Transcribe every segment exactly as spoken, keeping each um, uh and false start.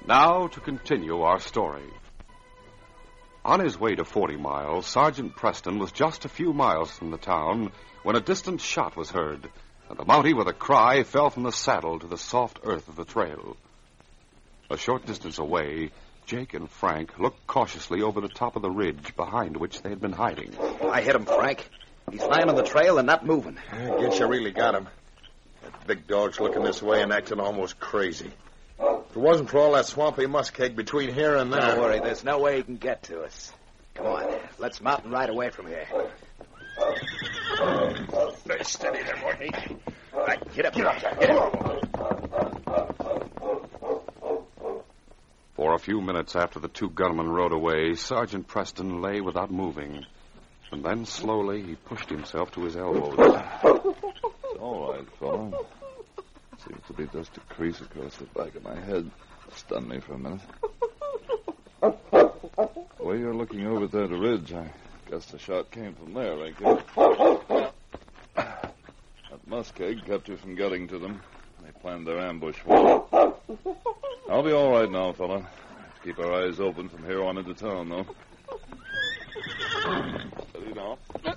Now to continue our story. On his way to Forty Mile, Sergeant Preston was just a few miles from the town when a distant shot was heard, and the Mountie, with a cry, fell from the saddle to the soft earth of the trail. A short distance away, Jake and Frank looked cautiously over the top of the ridge behind which they had been hiding. I hit him, Frank. He's lying on the trail and not moving. I guess you really got him. That big dog's looking this way and acting almost crazy. If it wasn't for all that swampy muskeg between here and there... Don't worry, there's no way he can get to us. Come on, let's mount and ride away from here. Stay steady there, Morty. All right, get up, get up, get up. For a few minutes after the two gunmen rode away, Sergeant Preston lay without moving. And then slowly he pushed himself to his elbows. It's all right, fella. Seems to be just a crease across the back of my head. Stunned me for a minute. The way you're looking over that ridge, I guess the shot came from there, ain't it? That muskeg kept you from getting to them. They planned their ambush for you. I'll be all right now, fella. Keep our eyes open from here on into town, though. Steady now.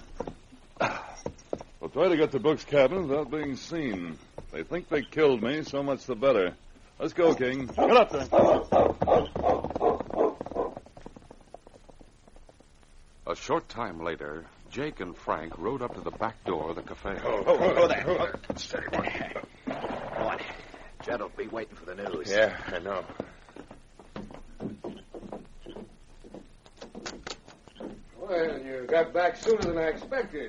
We'll try to get to Brooks' cabin without being seen. If they think they killed me, so much the better. Let's go, King. Get up there. A short time later, Jake and Frank rode up to the back door of the cafe. Oh, oh, oh, oh there. Oh, steady, boy. Come on. Judd will be waiting for the news. Yeah, I know. Well, you got back sooner than I expected.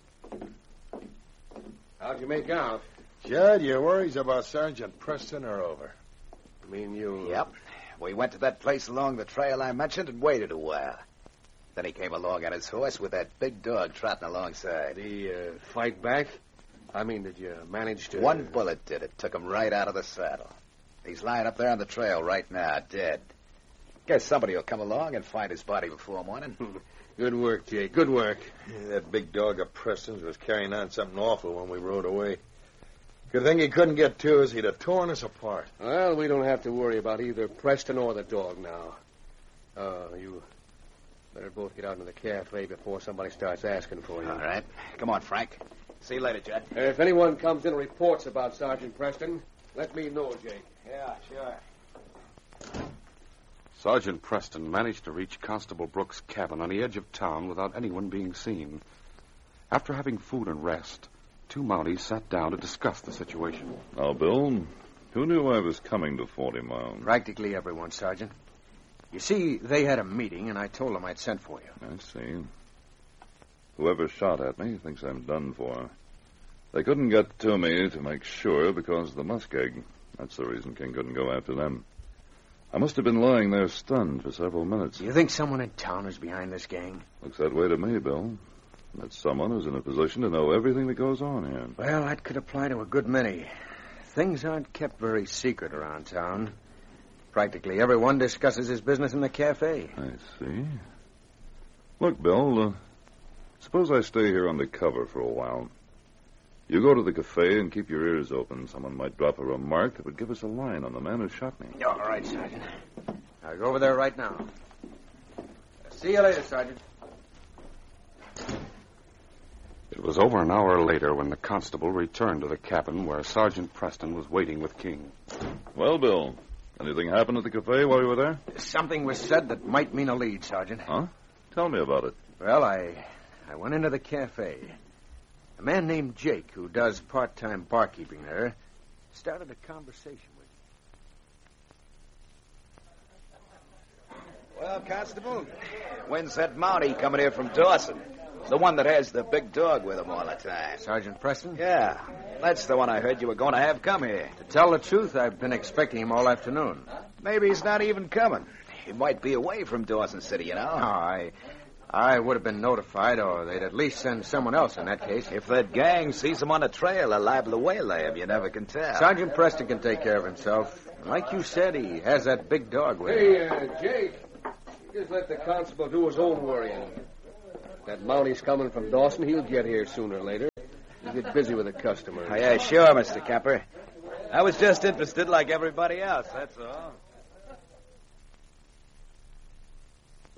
How'd you make out? Judd, your worries about Sergeant Preston are over. I mean, you... Yep. We went to that place along the trail I mentioned and waited a while. Then he came along on his horse with that big dog trotting alongside. The uh, fight back? I mean, did you manage to... One bullet did it. Took him right out of the saddle. He's lying up there on the trail right now, dead. Guess somebody will come along and find his body before morning. Good work, Jake. Good work. Yeah, that big dog of Preston's was carrying on something awful when we rode away. Good thing he couldn't get to us. He'd have torn us apart. Well, we don't have to worry about either Preston or the dog now. Uh, you better both get out into the cafe before somebody starts asking for you. All right. Come on, Frank. See you later, Judd. Uh, if anyone comes in and reports about Sergeant Preston, let me know, Jake. Yeah, sure. Sergeant Preston managed to reach Constable Brooks' cabin on the edge of town without anyone being seen. After having food and rest, two Mounties sat down to discuss the situation. Now, Bill, who knew I was coming to Forty Mile? Practically everyone, Sergeant. You see, they had a meeting, and I told them I'd sent for you. I see. Whoever shot at me thinks I'm done for. They couldn't get to me to make sure because of the muskeg. That's the reason King couldn't go after them. I must have been lying there stunned for several minutes. You think someone in town is behind this gang? Looks that way to me, Bill. That someone who's in a position to know everything that goes on here. Well, that could apply to a good many. Things aren't kept very secret around town. Practically everyone discusses his business in the cafe. I see. Look, Bill, uh, suppose I stay here undercover for a while. You go to the cafe and keep your ears open. Someone might drop a remark that would give us a line on the man who shot me. All right, Sergeant. I'll go over there right now. See you later, Sergeant. It was over an hour later when the constable returned to the cabin where Sergeant Preston was waiting with King. Well, Bill, anything happened at the cafe while you were there? Something was said that might mean a lead, Sergeant. Huh? Tell me about it. Well, I, I went into the cafe. A man named Jake, who does part-time barkeeping there, started a conversation with me. Well, Constable, when's that Mountie coming here from Dawson? The one that has the big dog with him all the time. Sergeant Preston? Yeah, that's the one I heard you were going to have come here. To tell the truth, I've been expecting him all afternoon. Maybe he's not even coming. He might be away from Dawson City, you know. No, I... I would have been notified, or they'd at least send someone else in that case. If that gang sees him on the trail, they're liable to waylay him. You never can tell. Sergeant Preston can take care of himself. Like you said, he has that big dog with him. Hey, uh, Jake, just let the constable do his own worrying. That Mountie's coming from Dawson. He'll get here sooner or later. He'll get busy with a customer. Oh, yeah, sure, Mister Kemper. I was just interested like everybody else, that's all.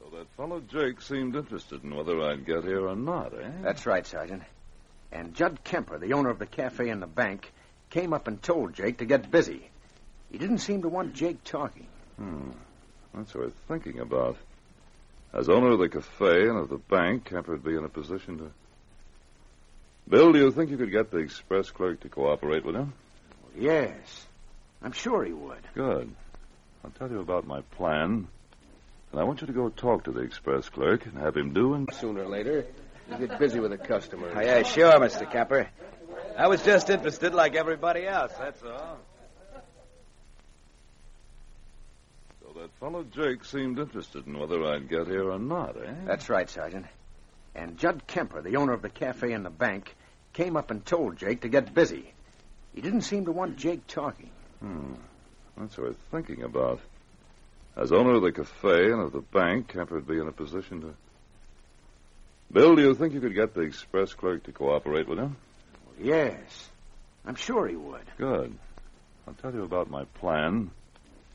So that fellow Jake seemed interested in whether I'd get here or not, eh? That's right, Sergeant. And Judd Kemper, the owner of the cafe and the bank, came up and told Jake to get busy. He didn't seem to want Jake talking. Hmm. That's worth thinking about. As owner of the cafe and of the bank, Kemper would be in a position to... Bill, do you think you could get the express clerk to cooperate with him? Yes. I'm sure he would. Good. I'll tell you about my plan. And I want you to go talk to the express clerk and have him do and... Sooner or later, he'll get busy with the customers. Oh, yeah, sure, Mister Kemper. I was just interested like everybody else, that's all. So that fellow Jake seemed interested in whether I'd get here or not, eh? That's right, Sergeant. And Judd Kemper, the owner of the cafe and the bank, came up and told Jake to get busy. He didn't seem to want Jake talking. Hmm. That's worth thinking about. As owner of the cafe and of the bank, Kemper would be in a position to... Bill, do you think you could get the express clerk to cooperate with him? Yes. I'm sure he would. Good. I'll tell you about my plan.